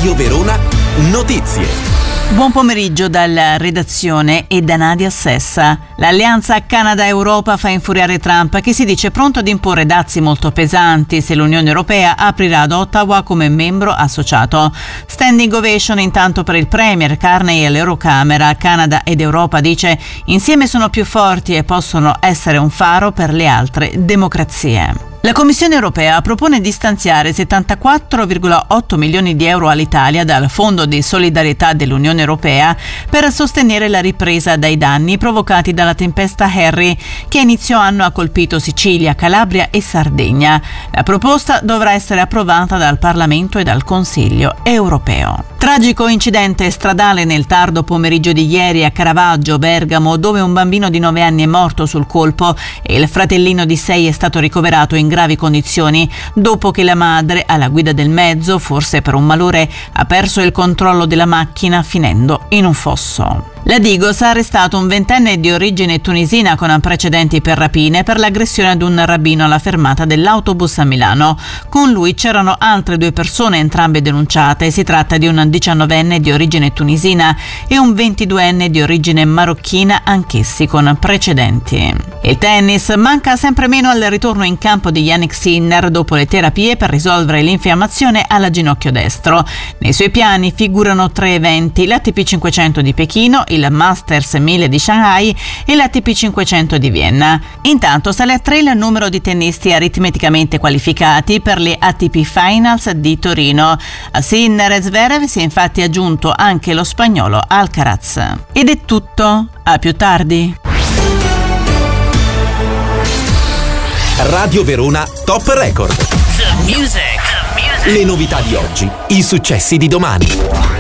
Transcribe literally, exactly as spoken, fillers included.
Radio Verona Notizie. Buon pomeriggio dalla redazione e da Nadia Sessa. L'alleanza Canada-Europa fa infuriare Trump, che si dice pronto ad imporre dazi molto pesanti se l'Unione Europea aprirà ad Ottawa come membro associato. Standing ovation intanto per il Premier Carney all'Eurocamera. Canada ed Europa, dice, insieme sono più forti e possono essere un faro per le altre democrazie. La Commissione europea propone di stanziare settantaquattro virgola otto milioni di euro all'Italia dal Fondo di solidarietà dell'Unione Europea per sostenere la ripresa dai danni provocati dalla tempesta Harry, che a inizio anno ha colpito Sicilia, Calabria e Sardegna. La proposta dovrà essere approvata dal Parlamento e dal Consiglio europeo. Tragico incidente stradale nel tardo pomeriggio di ieri a Caravaggio, Bergamo, dove un bambino di nove anni è morto sul colpo e il fratellino di sei è stato ricoverato in gravi condizioni dopo che la madre, alla guida del mezzo, forse per un malore, ha perso il controllo della macchina finendo in un fosso. La Digos ha arrestato un ventenne di origine tunisina con precedenti per rapine per l'aggressione ad un rabbino alla fermata dell'autobus a Milano. Con lui c'erano altre due persone, entrambe denunciate. Si tratta di un diciannovenne di origine tunisina e un ventiduenne di origine marocchina, anch'essi con precedenti. Il tennis: manca sempre meno al ritorno in campo di Jannik Sinner dopo le terapie per risolvere l'infiammazione alla ginocchio destro. Nei suoi piani figurano tre eventi: l'A T P cinquecento di Pechino, il Masters mille di Shanghai e l'A T P cinquecento di Vienna. Intanto sale a tre il numero di tennisti aritmeticamente qualificati per le A T P Finals di Torino. A Sinner e Zverev si è infatti aggiunto anche lo spagnolo Alcaraz. Ed è tutto, a più tardi. Radio Verona Top Record. The music. The music. Le novità di oggi, i successi di domani.